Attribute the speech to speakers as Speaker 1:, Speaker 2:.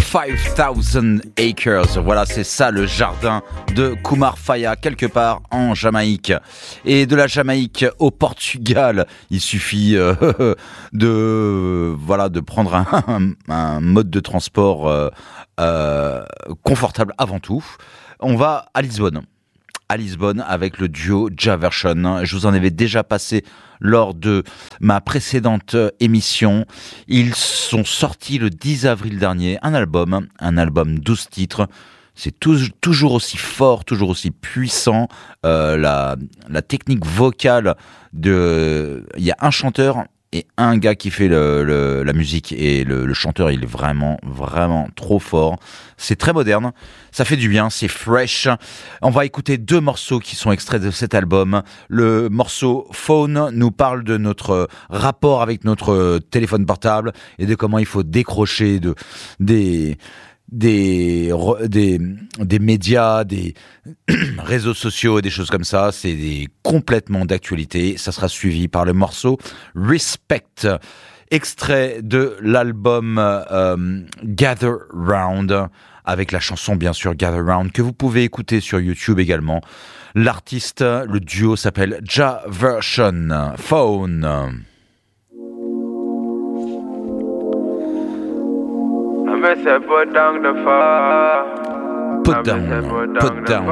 Speaker 1: 5000 Acres. Voilà, c'est ça le jardin de Kumar Faya, quelque part en Jamaïque. Et de la Jamaïque au Portugal, il suffit de prendre un mode de transport confortable avant tout. On va à Lisbonne. À Lisbonne avec le duo Javersion. Je vous en avais déjà passé lors de ma précédente émission. Ils sont sortis le 10 avril dernier un album 12 titres. C'est toujours aussi fort, toujours aussi puissant. La technique vocale il y a un chanteur et un gars qui fait la musique, et le chanteur, il est vraiment, vraiment trop fort. C'est très moderne, ça fait du bien, c'est fresh. On va écouter 2 morceaux qui sont extraits de cet album. Le morceau Phone nous parle de notre rapport avec notre téléphone portable et de comment il faut décrocher des médias, des réseaux sociaux, des choses comme ça. C'est complètement d'actualité. Ça sera suivi par le morceau Respect, extrait de l'album Gather Round, avec la chanson bien sûr Gather Round, que vous pouvez écouter sur YouTube également. L'artiste, le duo s'appelle Javersion. Phone. Put down